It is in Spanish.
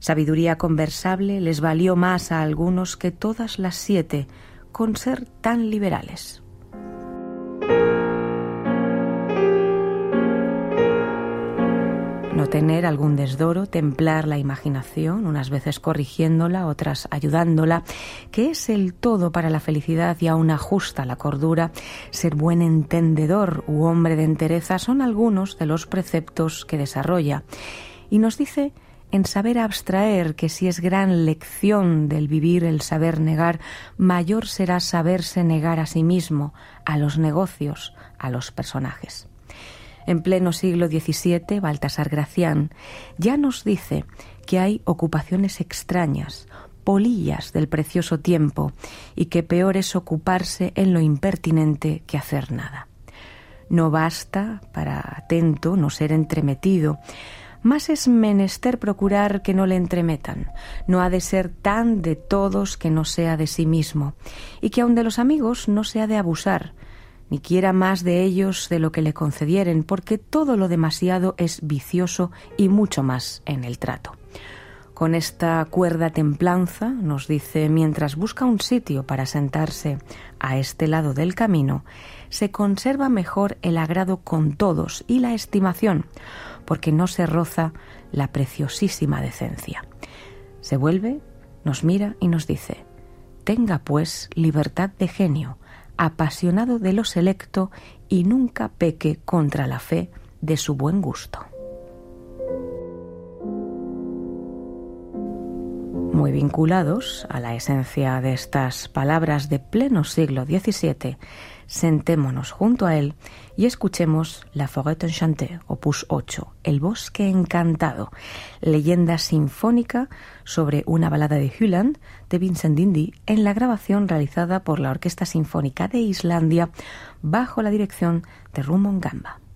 Sabiduría conversable les valió más a algunos que todas las 7, con ser tan liberales. No tener algún desdoro, templar la imaginación, unas veces corrigiéndola, otras ayudándola, que es el todo para la felicidad y aún ajusta la cordura, ser buen entendedor u hombre de entereza son algunos de los preceptos que desarrolla. Y nos dice en saber abstraer que si es gran lección del vivir el saber negar, mayor será saberse negar a sí mismo, a los negocios, a los personajes. En pleno siglo XVII, Baltasar Gracián ya nos dice que hay ocupaciones extrañas, polillas del precioso tiempo, y que peor es ocuparse en lo impertinente que hacer nada. No basta, para atento, no ser entremetido, más es menester procurar que no le entremetan. No ha de ser tan de todos que no sea de sí mismo, y que aun de los amigos no se ha de abusar, ni quiera más de ellos de lo que le concedieren, porque todo lo demasiado es vicioso y mucho más en el trato. Con esta cuerda templanza, nos dice, mientras busca un sitio para sentarse a este lado del camino, se conserva mejor el agrado con todos y la estimación, porque no se roza la preciosísima decencia. Se vuelve, nos mira y nos dice: tenga pues libertad de genio, apasionado de lo selecto, y nunca peque contra la fe de su buen gusto. Muy vinculados a la esencia de estas palabras de pleno siglo XVII, sentémonos junto a él y escuchemos La Forêt Enchantée, opus 8, El bosque encantado, leyenda sinfónica sobre una balada de Hyland de Vincent d'Indy en la grabación realizada por la Orquesta Sinfónica de Islandia bajo la dirección de Rumon Gamba.